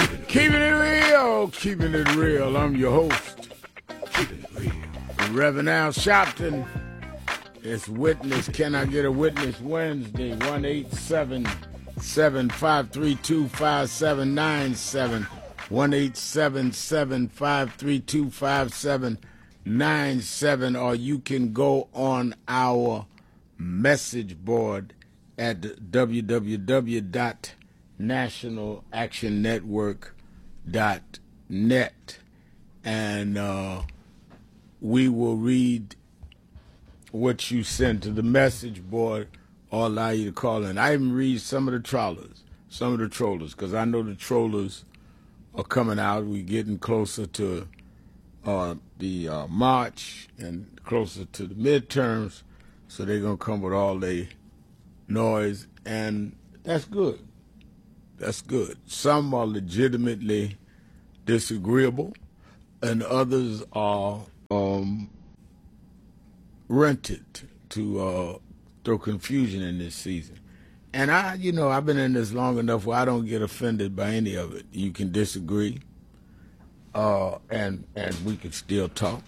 Keeping it real, keeping it real. I'm your host, Reverend Al Sharpton. It's Witness. Can I Get a Witness Wednesday? 1-877-532-5797. 1-877-532-5797. Or you can go on our message board at www.nationalactionnetwork.net, and we will read what you send to the message board or allow you to call in. I even read some of the trollers, because I know the trollers are coming out. We're getting closer to the March and closer to the midterms, so they're going to come with all their noise, and that's good. That's good. Some are legitimately disagreeable, and others are rented to throw confusion in this season. And I've been in this long enough where I don't get offended by any of it. You can disagree, and we can still talk.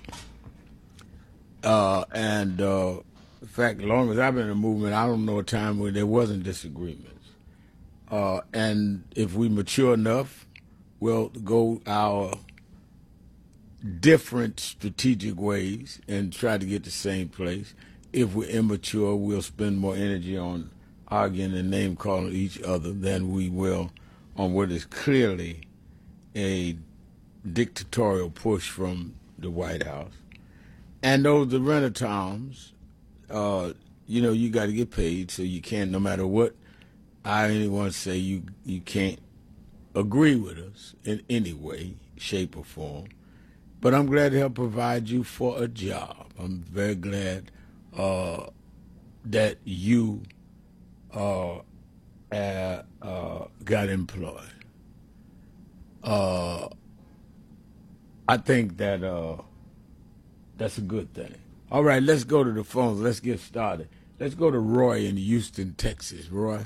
In fact, as long as I've been in the movement, I don't know a time where there wasn't disagreements. And if we mature enough, we'll go our different strategic ways and try to get the same place. If we're immature, we'll spend more energy on arguing and name-calling each other than we will on what is clearly a dictatorial push from the White House. And those are rent-a-toms. You got to get paid, so you can't, no matter what anyone say, you can't agree with us in any way, shape, or form. But I'm glad to help provide you for a job. I'm very glad that you got employed. I think that that's a good thing. All right, let's go to the phones. Let's get started. Let's go to Roy in Houston, Texas. Roy?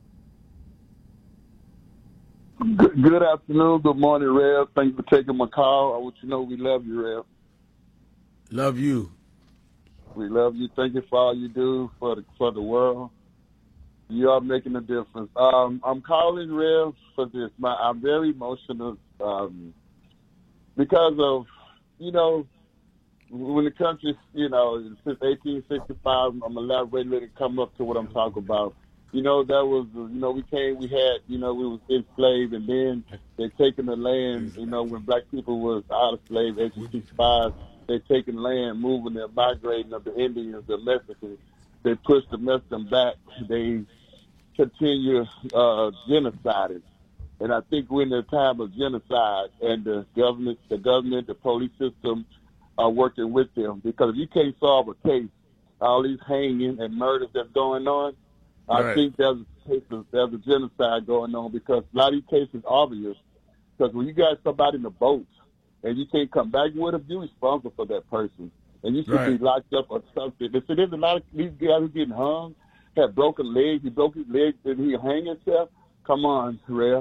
Good afternoon. Good morning, Rev. Thank you for taking my call. I want you to know we love you, Rev. Love you. We love you. Thank you for all you do for the world. You are making a difference. I'm calling, Rev, for this. I'm very emotional because of, when the country, since 1865, I'm elaborating to come up to what I'm talking about. That was, we was enslaved, and then they taken the land, when black people was out of slave, 1865, they taking land, moving them, migrating of the Indians, the Mexicans. They pushed the Mexicans back. They continue genociding. And I think we're in a time of genocide, and the government, the police system are working with them. Because if you can't solve a case, all these hanging and murders that's going on, I think there's a genocide going on, because a lot of these cases are obvious. Because when you got somebody in the boat and you can't come back with them, you're responsible for that person. And you should be locked up or something. So there's a lot of these guys who getting hung, had broken legs. He broke his legs and he hang himself. Come on, Rev.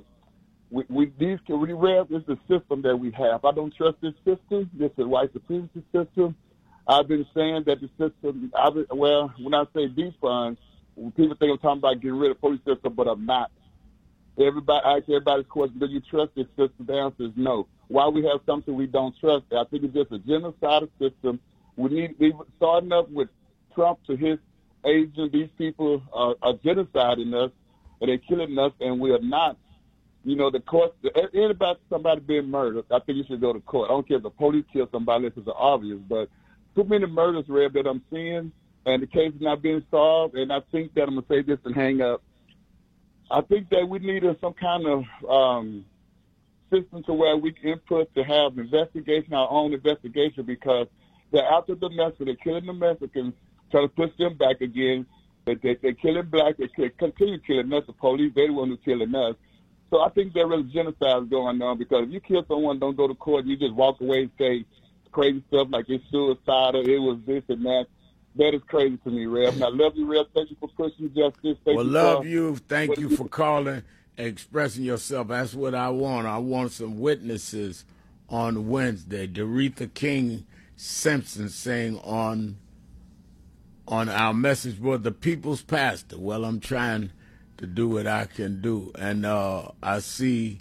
Rev, it's the system that we have. I don't trust this system. This is white supremacy system. I've been saying that the system, when I say defund, people think I'm talking about getting rid of the police system, but I'm not. I ask everybody's question, do you trust this system? The answer is no. Why we have something we don't trust? I think it's just a genocidal system. We starting up with Trump to his agents. These people are genociding us, and they're killing us, and we are not. The court, anybody, somebody being murdered, I think you should go to court. I don't care if the police kill somebody, this is obvious, but too many murders, Rev, that I'm seeing, and the case is not being solved, and I think that I'm going to say this and hang up. I think that we need some kind of system to where we can input to have investigation, our own investigation, because they're after the Mexicans, they're killing the Mexicans, trying to push them back again. They're killing black, they continue killing us, the police, they're the ones who are killing us. So I think there is genocide going on, because if you kill someone, don't go to court, you just walk away and say crazy stuff like it's suicidal, it was this and that. That is crazy to me, Rev. And I love you, Rev. Thank you for pushing justice. Thank you for calling. expressing yourself. That's what I want. I want some witnesses on Wednesday. Doretha King Simpson saying on our message board, the people's pastor. Well, I'm trying to do what I can do, and I see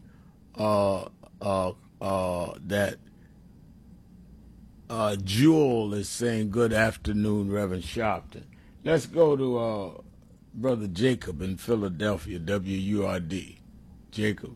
that Jewel is saying good afternoon, Reverend Sharpton. Let's go to Brother Jacob in Philadelphia, WURD. Jacob.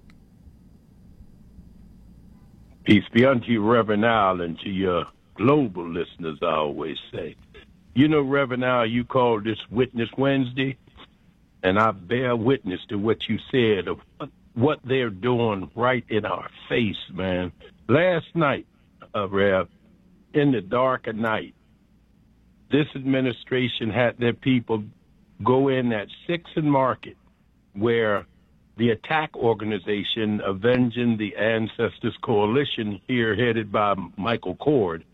Peace be unto you, Reverend Al, and to your global listeners, I always say. You know, Reverend Al, you called this Witness Wednesday, and I bear witness to what you said of what they're doing right in our face, man. Last night, Rev, in the dark of night, this administration had their people go in at 6th and Market, where the attack organization Avenging the Ancestors Coalition, here headed by Michael Cord,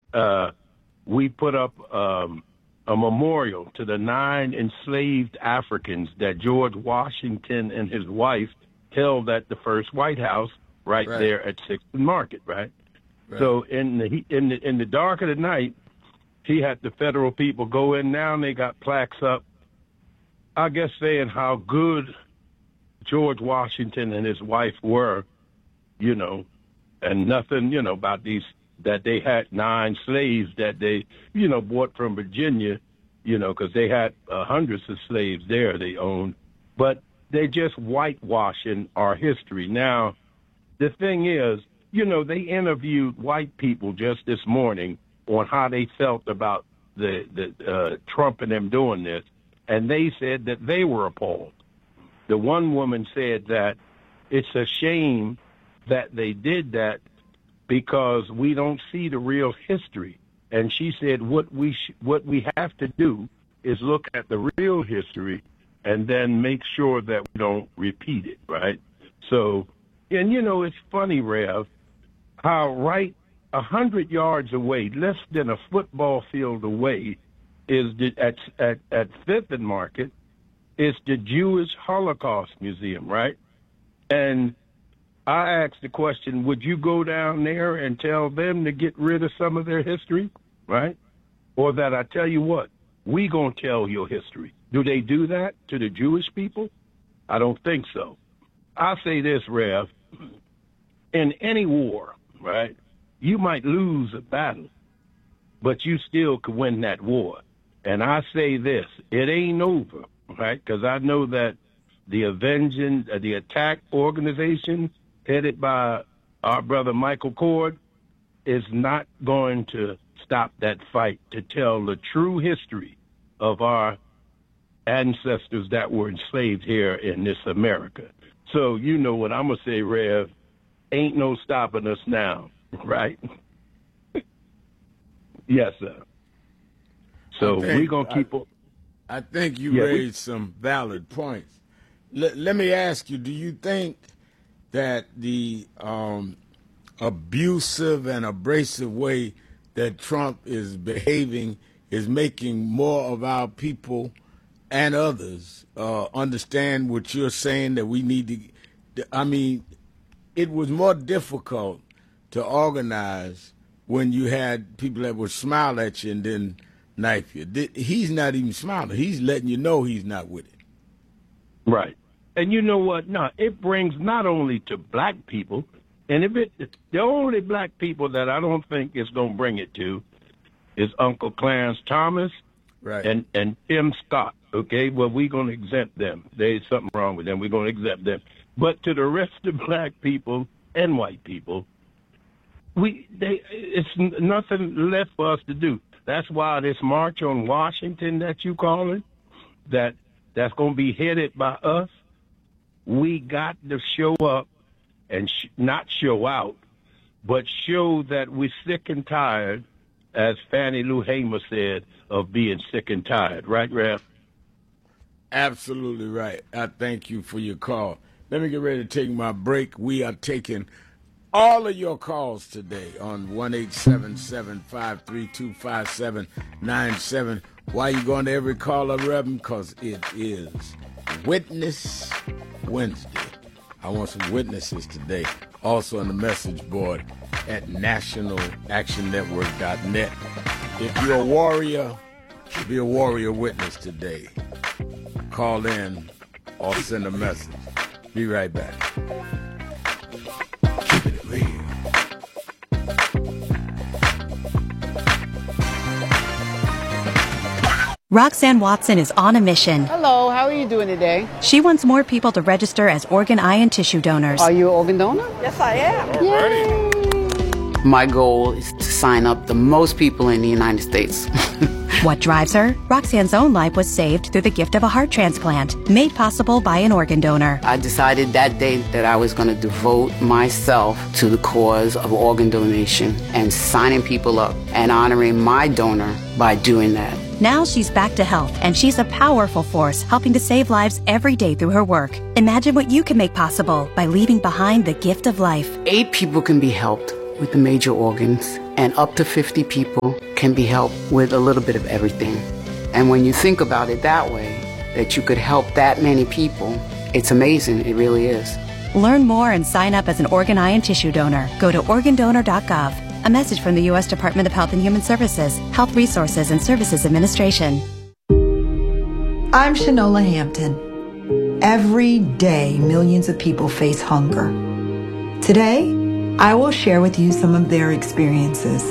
we put up a memorial to the 9 enslaved Africans that George Washington and his wife held at the first White House right there at 6th and Market, right? So in the dark of the night, he had the federal people go in. Now and they got plaques up, I guess, saying how good George Washington and his wife were, you know, and nothing, you know, about these, that they had 9 slaves that they, you know, bought from Virginia, you know, because they had hundreds of slaves there they owned. But they're just whitewashing our history. Now, the thing is, you know, they interviewed white people just this morning on how they felt about the Trump and them doing this, and they said that they were appalled. The one woman said that it's a shame that they did that because we don't see the real history. And she said what we have to do is look at the real history and then make sure that we don't repeat it, right? So, and you know, it's funny, Rev, how right 100 yards away, less than a football field away, is at 5th and Market, is the Jewish Holocaust Museum, right? And I asked the question, would you go down there and tell them to get rid of some of their history, right? Or that I tell you what, we gonna tell your history. Do they do that to the Jewish people? I don't think so. I'll say this, Rev, in any war, right, you might lose a battle, but you still could win that war. And I say this, it ain't over, right? Because I know that the the attack organization headed by our brother Michael Cord is not going to stop that fight to tell the true history of our ancestors that were enslaved here in this America. So you know what I'm going to say, Rev, ain't no stopping us now, right? Yes, sir. So we're going to keep... I think you raised some valid points. Let me ask you, do you think that the abusive and abrasive way that Trump is behaving is making more of our people and others understand what you're saying, that we need to... I mean, it was more difficult to organize when you had people that would smile at you and then knife you. He's not even smiling. He's letting you know he's not with it. Right. And you know what? No, it brings not only to black people, and the only black people that I don't think it's going to bring it to is Uncle Clarence Thomas, right, and Tim Scott. Okay, well, we're going to exempt them. There's something wrong with them. We're going to exempt them. But to the rest of black people and white people, it's nothing left for us to do. That's why this march on Washington that you calling, that's going to be headed by us, we got to show up and not show out, but show that we're sick and tired, as Fannie Lou Hamer said, of being sick and tired. Right, Rev? Absolutely right. I thank you for your call. Let me get ready to take my break. We are taking all of your calls today on 1-877-532-5797. Why you going to every caller, Reverend? Because it is Witness Wednesday. I want some witnesses today. Also on the message board at nationalactionnetwork.net. If you're a warrior, be a warrior witness today. Call in or send a message. Be right back. Keep it real. Roxanne Watson is on a mission. Hello, how are you doing today? She wants more people to register as organ, eye, and tissue donors. Are you an organ donor? Yes, I am. Yay. My goal is to sign up the most people in the United States. What drives her? Roxanne's own life was saved through the gift of a heart transplant, made possible by an organ donor. I decided that day that I was going to devote myself to the cause of organ donation and signing people up and honoring my donor by doing that. Now she's back to health, and she's a powerful force helping to save lives every day through her work. Imagine what you can make possible by leaving behind the gift of life. 8 people can be helped with the major organs, and up to 50 people can be helped with a little bit of everything. And when you think about it that way, that you could help that many people, it's amazing. It really is. Learn more and sign up as an organ, eye, and tissue donor. Go to organdonor.gov. A message from the U.S. Department of Health and Human Services, Health Resources and Services Administration. I'm Shanola Hampton. Every day, millions of people face hunger. Today, I will share with you some of their experiences.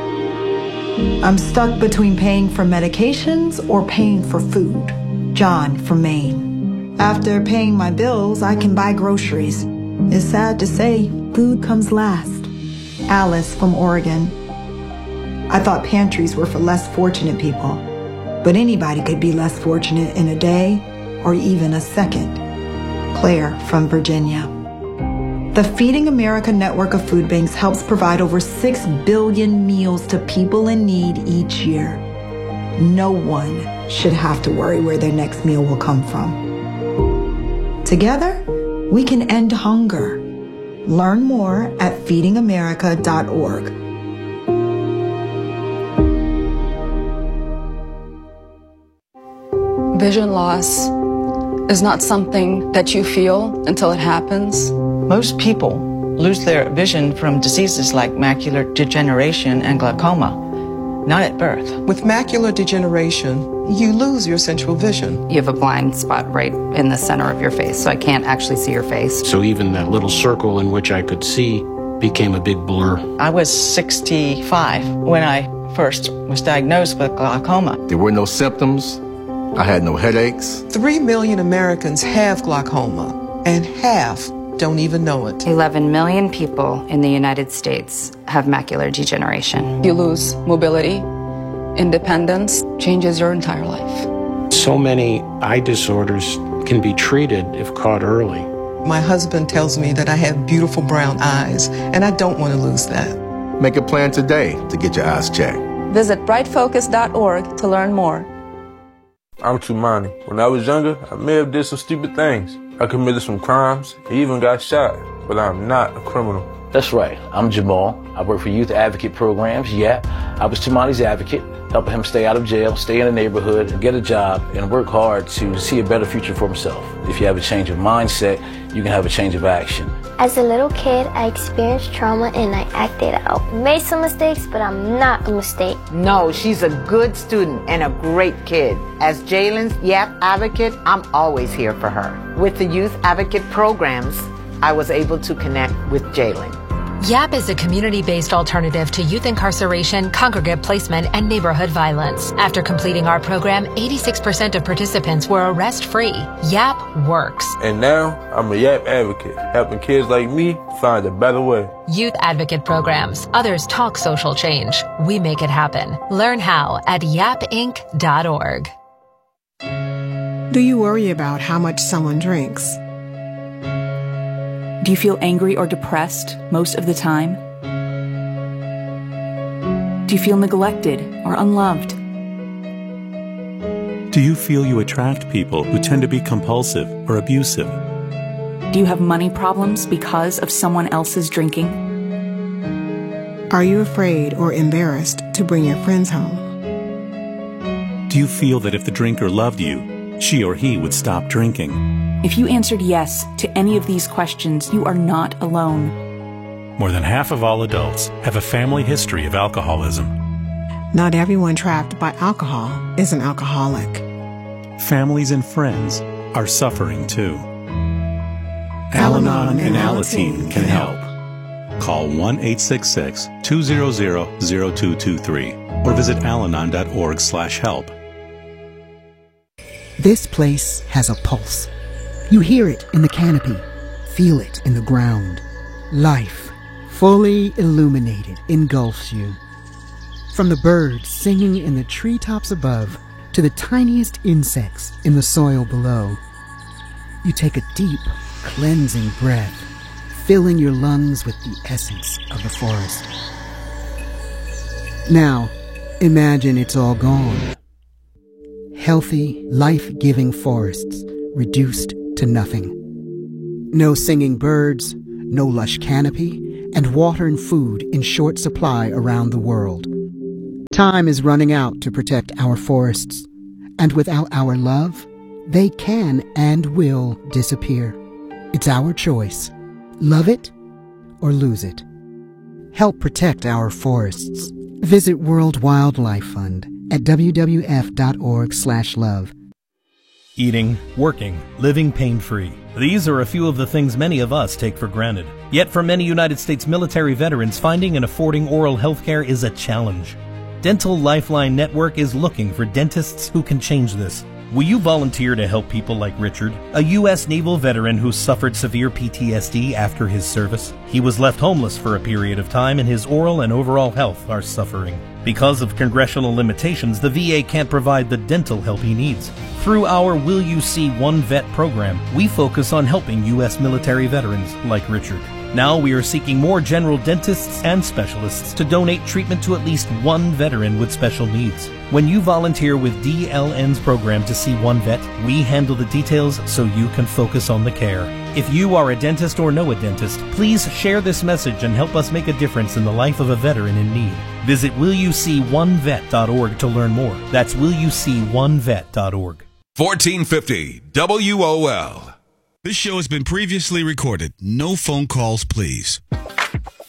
I'm stuck between paying for medications or paying for food. John from Maine. After paying my bills, I can buy groceries. It's sad to say, food comes last. Alice from Oregon. I thought pantries were for less fortunate people, but anybody could be less fortunate in a day or even a second. Claire from Virginia. The Feeding America network of food banks helps provide over 6 billion meals to people in need each year. No one should have to worry where their next meal will come from. Together, we can end hunger. Learn more at feedingamerica.org. Vision loss is not something that you feel until it happens. Most people lose their vision from diseases like macular degeneration and glaucoma, not at birth. With macular degeneration, you lose your central vision. You have a blind spot right in the center of your face, so I can't actually see your face. So even that little circle in which I could see became a big blur. I was 65 when I first was diagnosed with glaucoma. There were no symptoms. I had no headaches. 3 million Americans have glaucoma, and half don't even know it. 11 million people in the United States have macular degeneration. You lose mobility, independence, changes your entire life. So many eye disorders can be treated if caught early. My husband tells me that I have beautiful brown eyes, and I don't want to lose that. Make a plan today to get your eyes checked. Visit brightfocus.org to learn more. I'm Tumani. When I was younger, I may have did some stupid things. I committed some crimes, even got shot, but I'm not a criminal. That's right. I'm Jamal. I work for Youth Advocate Programs. Yeah, I was Tumani's advocate, helping him stay out of jail, stay in the neighborhood, get a job, and work hard to see a better future for himself. If you have a change of mindset, you can have a change of action. As a little kid, I experienced trauma and I acted out. Made some mistakes, but I'm not a mistake. No, she's a good student and a great kid. As Jalen's YAP advocate, I'm always here for her. With the Youth Advocate Programs, I was able to connect with Jalen. YAP is a community-based alternative to youth incarceration, congregate placement, and neighborhood violence. After completing our program, 86% of participants were arrest-free. YAP works. And now, I'm a YAP advocate, helping kids like me find a better way. Youth Advocate Programs. Others talk social change. We make it happen. Learn how at yapinc.org. Do you worry about how much someone drinks? Do you feel angry or depressed most of the time? Do you feel neglected or unloved? Do you feel you attract people who tend to be compulsive or abusive? Do you have money problems because of someone else's drinking? Are you afraid or embarrassed to bring your friends home? Do you feel that if the drinker loved you, she or he would stop drinking. If you answered yes to any of these questions, you are not alone. More than half of all adults have a family history of alcoholism. Not everyone trapped by alcohol is an alcoholic. Families and friends are suffering too. Al-Anon and Alateen can help. Call 1-866-200-0223 or visit alanon.org/help. This place has a pulse. You hear it in the canopy, feel it in the ground. Life, fully illuminated, engulfs you. From the birds singing in the treetops above to the tiniest insects in the soil below, you take a deep, cleansing breath, filling your lungs with the essence of the forest. Now, imagine it's all gone. Healthy, life-giving forests reduced to nothing. No singing birds, no lush canopy, and water and food in short supply around the world. Time is running out to protect our forests, and without our love, they can and will disappear. It's our choice. Love it or lose it. Help protect our forests. Visit World Wildlife Fund at wwf.org/love. Eating, working, living pain-free. These are a few of the things many of us take for granted. Yet for many United States military veterans, finding and affording oral health care is a challenge. Dental Lifeline Network is looking for dentists who can change this. Will you volunteer to help people like Richard, a U.S. naval veteran who suffered severe PTSD after his service? He was left homeless for a period of time and his oral and overall health are suffering. Because of congressional limitations, the VA can't provide the dental help he needs. Through our Will You See One Vet program, we focus on helping U.S. military veterans like Richard. Now we are seeking more general dentists and specialists to donate treatment to at least one veteran with special needs. When you volunteer with DLN's program to see one vet, we handle the details so you can focus on the care. If you are a dentist or know a dentist, please share this message and help us make a difference in the life of a veteran in need. Visit willyouseeonevet.org to learn more. That's willyouseeonevet.org. 1450 WOL. This show has been previously recorded. No phone calls, please.